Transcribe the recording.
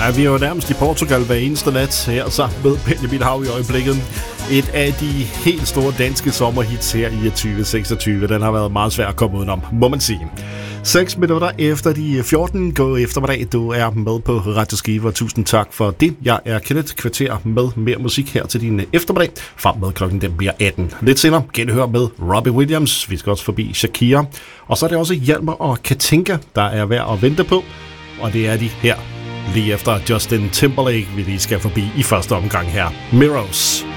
Ja, vi er jo nærmest i Portugal hver eneste nat her sammen med Benjamin Hav i øjeblikket. Et af de helt store danske sommerhits her i 2026. Den har været meget svær at komme udenom, må man sige. 6 minutter efter de 14 går eftermiddag. Du er med på Radio Skive, tusind tak for det. Jeg er Kenneth, kvarter med mere musik her til din eftermiddag. Frem med klokken den bliver 18. Lidt senere genhør med Robbie Williams. Vi skal også forbi Shakira. Og så er det også Hjalmar og Katinka, der er værd at vente på. Og det er de her lige efter Justin Timberlake, vi lige skal forbi i første omgang her. Mirrors.